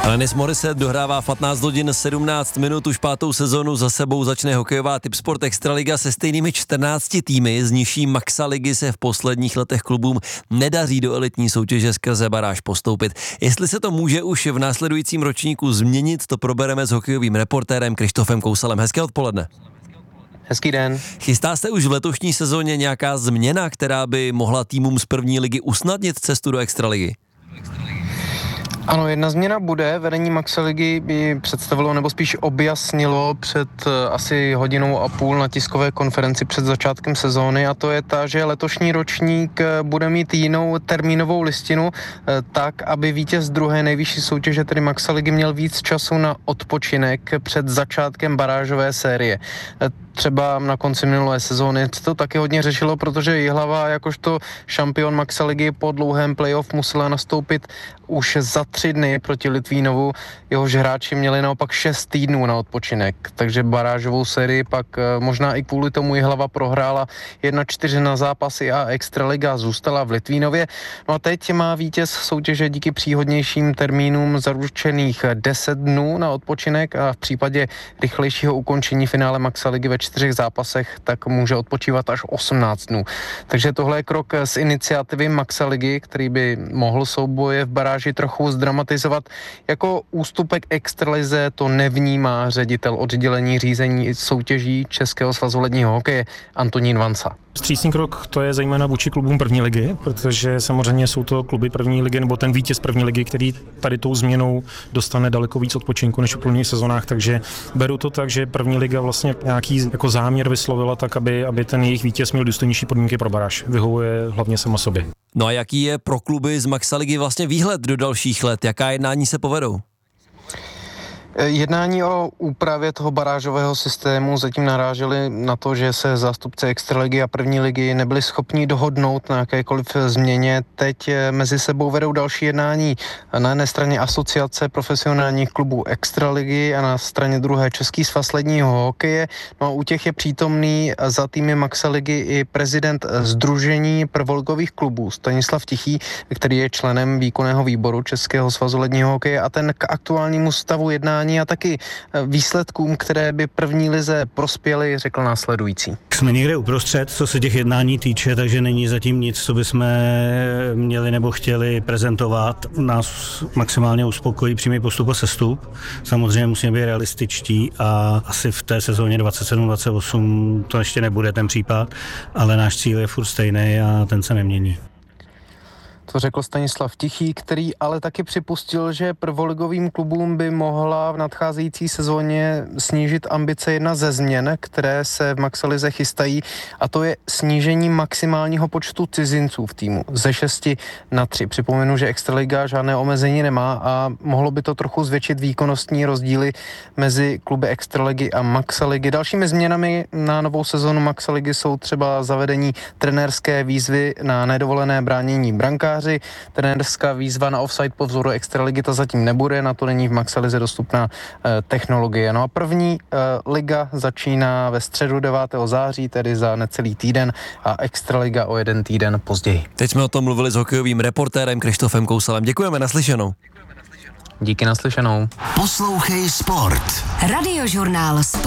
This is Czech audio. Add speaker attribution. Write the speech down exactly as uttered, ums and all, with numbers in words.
Speaker 1: Alanis Morissette dohrává patnáct hodin sedmnáct minut, už pátou sezonu za sebou začne hokejová Tipsport Extraliga se stejnými čtrnácti týmy, z nižší Maxa ligy se v posledních letech klubům nedaří do elitní soutěže skrze baráž postoupit. Jestli se to může už v následujícím ročníku změnit, to probereme s hokejovým reportérem Krištofem Kousalem. Hezké odpoledne.
Speaker 2: Hezký den.
Speaker 1: Chystá se už v letošní sezóně nějaká změna, která by mohla týmům z první ligy usnadnit cestu do extraligy?
Speaker 2: Ano, jedna změna bude. Vedení Maxa ligy by představilo, nebo spíš objasnilo před asi hodinou a půl na tiskové konferenci před začátkem sezóny, a to je ta, že letošní ročník bude mít jinou termínovou listinu, tak, aby vítěz druhé nejvyšší soutěže, tedy Maxa ligy, měl víc času na odpočinek před začátkem barážové série. Třeba na konci minulé sezóny se to taky hodně řešilo, protože Jihlava jakožto šampion Maxa ligy po dlouhém playoff musela nastoupit už za tři dny proti Litvínovu. Jehož hráči měli naopak šest týdnů na odpočinek, takže barážovou sérii pak možná i kvůli tomu Jihlava prohrála jedna čtyři na zápasy a extraliga zůstala v Litvínově. No a teď má vítěz soutěže díky příhodnějším termínům zaručených deset dnů na odpočinek a v případě rychlejšího ukončení finále Maxa ligy ve čtyřech zápasech tak může odpočívat až osmnáct dnů. Takže tohle je krok z iniciativy Maxa ligy, který by mohl souboje v baráži trochu zdramatizovat. Jako ústupek extralize to nevnímá ředitel oddělení řízení soutěží Českého svazu ledního hokeje Antonín Vansa.
Speaker 3: Vstřícný krok to je zejména vůči klubům první ligy, protože samozřejmě jsou to kluby první ligy nebo ten vítěz první ligy, který tady tou změnou dostane daleko víc odpočinku než v plných sezonách, takže beru to tak, že první liga vlastně nějaký jako záměr vyslovila tak, aby, aby ten jejich vítěz měl důstojnější podmínky pro baráž. Vyhovuje hlavně sama sobě.
Speaker 1: No a jaký je pro kluby z Maxa ligy vlastně výhled do dalších let? Jaká jednání se povedou?
Speaker 2: Jednání o úpravě toho barážového systému zatím narážely na to, že se zástupci extraligy a první ligy nebyli schopni dohodnout na jakékoliv změně. Teď mezi sebou vedou další jednání na jedné straně asociace profesionálních klubů extraligy a na straně druhé Český svaz ledního hokeje. No a u těch je přítomný za týmy Maxa ligy i prezident Sdružení prvoligových klubů Stanislav Tichý, který je členem výkonného výboru Českého svazu ledního hokeje, a ten k aktuálnímu stavu jednání a taky výsledkům, které by první lize prospěly, řekl následující.
Speaker 4: Jsme někde uprostřed, co se těch jednání týče, takže není zatím nic, co bychom měli nebo chtěli prezentovat. Nás maximálně uspokojí přímý postup a sestup. Samozřejmě musíme být realističtí a asi v té sezóně dvacet sedm dvacet osm to ještě nebude ten případ, ale náš cíl je furt stejný a ten se nemění.
Speaker 2: To řekl Stanislav Tichý, který ale taky připustil, že prvoligovým klubům by mohla v nadcházející sezóně snížit ambice jedna ze změn, které se v Maxa lize chystají, a to je snížení maximálního počtu cizinců v týmu ze šesti na tři. Připomenu, že extraliga žádné omezení nemá a mohlo by to trochu zvětšit výkonnostní rozdíly mezi kluby extraligy a Maxa ligy. Dalšími změnami na novou sezonu Maxa ligy jsou třeba zavedení trenérské výzvy na nedovolené bránění brankářů. Trenérská výzva na offside po vzoru extraligy ta zatím nebude, na to není v Maxa lize dostupná e, technologie. No a první e, liga začíná ve středu devátého září, tedy za necelý týden, a extraliga o jeden týden později.
Speaker 1: Teď jsme o tom mluvili s hokejovým reportérem Krištofem Kousalem. Děkujeme, naslyšenou.
Speaker 2: Díky, naslyšenou.
Speaker 5: Poslouchej Sport.
Speaker 6: Radiožurnál Sport.